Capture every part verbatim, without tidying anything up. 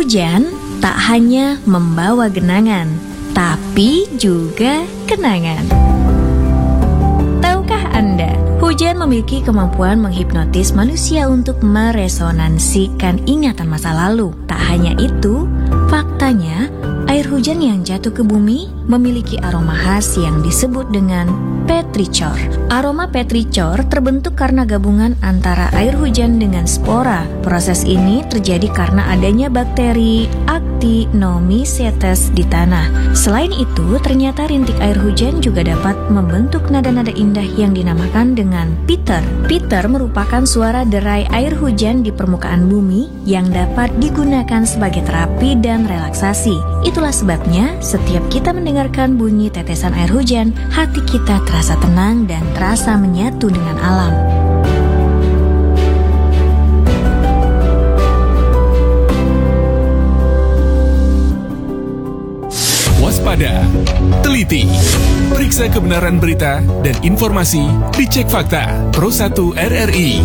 Hujan tak hanya membawa genangan, tapi juga kenangan. Tahukah Anda, hujan memiliki kemampuan menghipnotis manusia untuk meresonansikan ingatan masa lalu. Tak hanya itu, faktanya air hujan yang jatuh ke bumi memiliki aroma khas yang disebut dengan petrichor. Aroma petrichor terbentuk karena gabungan antara air hujan dengan spora. Proses ini terjadi karena adanya bakteri Actinomycetes di tanah. Selain itu, ternyata rintik air hujan juga dapat membentuk nada-nada indah yang dinamakan dengan pitter. Pitter merupakan suara derai air hujan di permukaan bumi yang dapat digunakan sebagai terapi dan relaksasi. Itulah sebabnya setiap kita mendengarkan bunyi tetesan air hujan, hati kita terasa tenang dan terasa menyatu dengan alam. Waspada, teliti, periksa kebenaran berita dan informasi, dicek fakta. Pro satu R R I.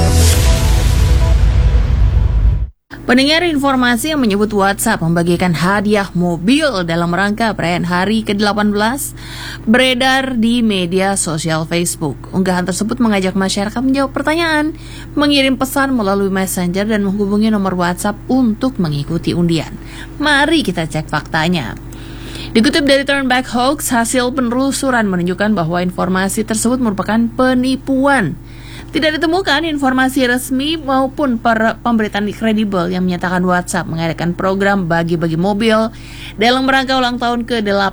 Pendengar, informasi yang menyebut WhatsApp membagikan hadiah mobil dalam rangka perayaan hari ke delapan belas beredar di media sosial Facebook. Unggahan tersebut mengajak masyarakat menjawab pertanyaan, mengirim pesan melalui Messenger dan menghubungi nomor WhatsApp untuk mengikuti undian. Mari kita cek faktanya. Dikutip dari Turnback Hoax, hasil penelusuran menunjukkan bahwa informasi tersebut merupakan penipuan. Tidak ditemukan informasi resmi maupun per pemberitaan kredibel yang menyatakan WhatsApp mengadakan program bagi-bagi mobil dalam rangka ulang tahun ke delapan